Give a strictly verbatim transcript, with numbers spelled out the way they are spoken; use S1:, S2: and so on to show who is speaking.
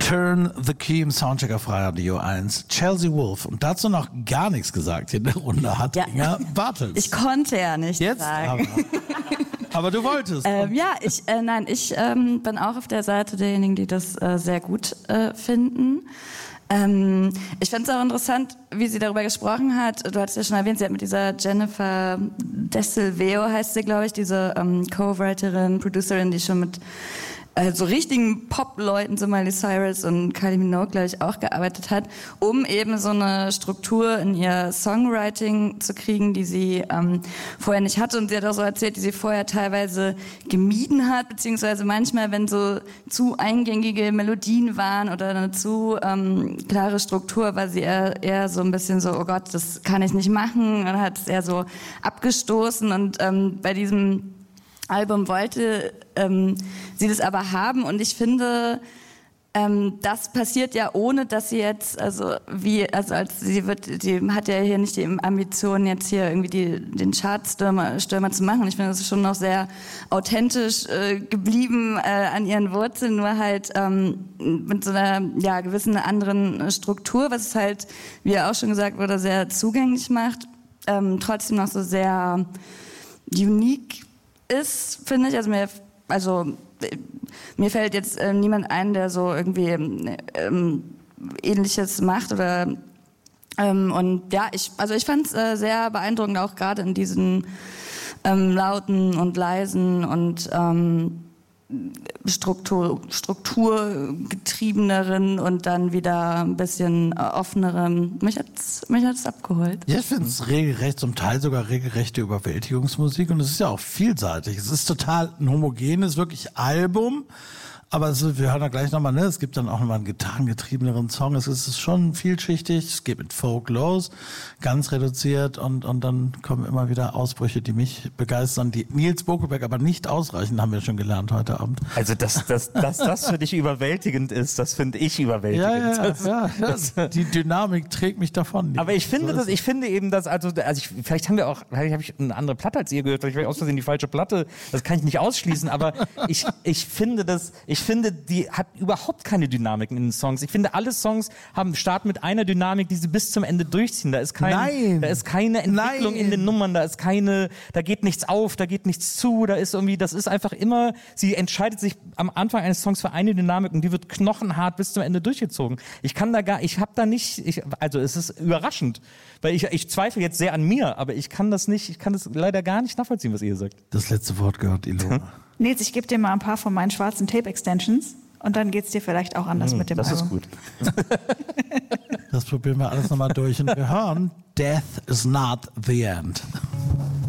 S1: Turn the Key im Soundcheck auf Radio eins. Chelsea Wolfe. Und dazu noch gar nichts gesagt in der Runde hat ja. Inga Bartels.
S2: Ich konnte ja nicht
S1: Jetzt
S2: sagen.
S1: Aber, aber du wolltest.
S2: Ähm, ja, ich, äh, nein, ich ähm, bin auch auf der Seite derjenigen, die das äh, sehr gut äh, finden. Ähm, ich fand es auch interessant, wie sie darüber gesprochen hat. Du hattest ja schon erwähnt, sie hat mit dieser Jennifer Desilveo, heißt sie, glaube ich, diese ähm, Co-Writerin, Producerin, die schon mit äh, so richtigen Pop-Leuten, so Miley Cyrus und Kylie Minogue, glaube ich, auch gearbeitet hat, um eben so eine Struktur in ihr Songwriting zu kriegen, die sie ähm, vorher nicht hatte. Und sie hat auch so erzählt, die sie vorher teilweise gemieden hat, beziehungsweise manchmal, wenn so zu eingängige Melodien waren oder eine zu ähm, klare Struktur, war sie eher, eher so ein bisschen so, oh Gott, das kann ich nicht machen, und hat es eher so abgestoßen. Und ähm, bei diesem Album wollte ähm, sie das aber haben, und ich finde, ähm, das passiert ja ohne, dass sie jetzt, also wie, also als sie wird, die hat ja hier nicht die Ambition, jetzt hier irgendwie die, den Chartstürmer Stürmer zu machen. Ich finde, das ist schon noch sehr authentisch äh, geblieben äh, an ihren Wurzeln, nur halt ähm, mit so einer ja gewissen anderen Struktur, was es halt, wie ja auch schon gesagt wurde, sehr zugänglich macht, ähm, trotzdem noch so sehr unique ist, finde ich. Also mir, also mir fällt jetzt äh, niemand ein, der so irgendwie ähm, Ähnliches macht oder ähm, und ja, ich, also ich fand es äh, sehr beeindruckend, auch gerade in diesen ähm, lauten und leisen und ähm, Struktur, strukturgetriebeneren und dann wieder ein bisschen offeneren. Mich hat's, mich hat's abgeholt.
S1: Ja, ich finde es regelrecht, zum Teil sogar regelrechte Überwältigungsmusik, und es ist ja auch vielseitig. Es ist total ein homogenes, wirklich Album, aber es ist, wir hören da gleich nochmal, ne? Es gibt dann auch nochmal einen gitarrengetriebeneren Song. Es ist schon vielschichtig. Es geht mit Folk los, ganz reduziert, und, und dann kommen immer wieder Ausbrüche, die mich begeistern, die Nils Bokelberg aber nicht ausreichen, haben wir schon gelernt heute Abend.
S3: Also, dass das, das, das für dich überwältigend ist, das finde ich überwältigend.
S1: Ja, ja,
S3: das,
S1: ja, ja.
S3: Das,
S1: die Dynamik trägt mich davon.
S3: Aber ich finde, so das, ich finde eben, dass, also, also ich, vielleicht haben wir auch, vielleicht habe ich eine andere Platte als ihr gehört, vielleicht habe ich aus Versehen die falsche Platte, das kann ich nicht ausschließen, aber ich, ich finde das, ich finde, die hat überhaupt keine Dynamiken in den Songs. Ich finde, alle Songs haben starten mit einer Dynamik, die sie bis zum Ende durchziehen. Da ist kein,
S1: Nein.
S3: da ist keine Entwicklung Nein. in den Nummern, da ist keine, da geht nichts auf, da geht nichts zu, da ist irgendwie, das ist einfach immer, sie entscheidet sich am Anfang eines Songs für eine Dynamik, und die wird knochenhart bis zum Ende durchgezogen. Ich kann da gar, ich habe da nicht, ich, also es ist überraschend, weil ich, ich zweifle jetzt sehr an mir, aber ich kann das nicht, ich kann das leider gar nicht nachvollziehen, was ihr sagt.
S1: Das letzte Wort gehört Ilona.
S4: Nils, ich gebe dir mal ein paar von meinen schwarzen Tape-Extensions, und dann geht's dir vielleicht auch anders mmh, mit dem
S3: das
S4: Album.
S3: Das ist gut.
S1: Das probieren wir alles nochmal durch, und wir hören Death is not the end.